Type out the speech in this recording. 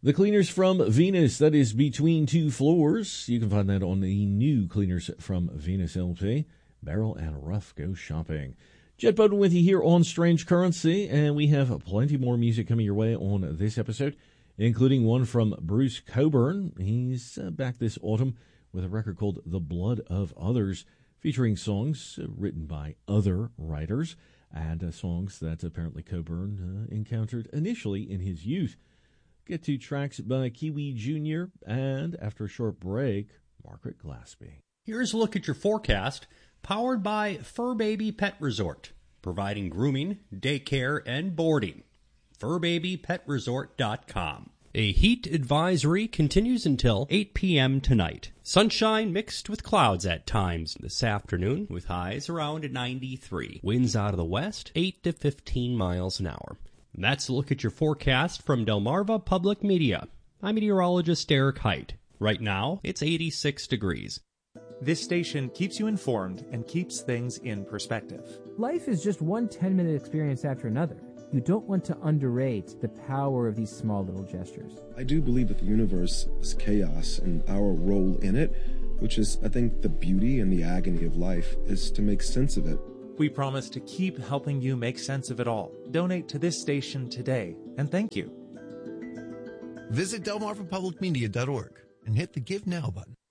The Cleaners from Venus, that is Between Two Floors. You can find that on the new Cleaners from Venus LP. Barrel and Rough, go shopping. Jet Bowden with you here on Strange Currency, and we have plenty more music coming your way on this episode, including one from Bruce Cockburn. He's back this autumn with a record called The Blood of Others, featuring songs written by other writers and songs that apparently Cockburn encountered initially in his youth. Get to tracks by Kiwi Jr. and, after a short break, Margaret Glaspie. Here's a look at your forecast, powered by Fur Baby Pet Resort, providing grooming, daycare, and boarding. FurBabyPetResort.com. A heat advisory continues until 8 p.m. tonight. Sunshine mixed with clouds at times this afternoon, with highs around 93. Winds out of the west, 8 to 15 miles an hour. That's a look at your forecast from Delmarva Public Media. I'm meteorologist Eric Height. Right now, it's 86 degrees. This station keeps you informed and keeps things in perspective. Life is just one 10-minute experience after another. You don't want to underrate the power of these small little gestures. I do believe that the universe is chaos, and our role in it, which is, I think, the beauty and the agony of life, is to make sense of it. We promise to keep helping you make sense of it all. Donate to this station today, and thank you. Visit DelmarvaPublicMedia.org and hit the Give Now button.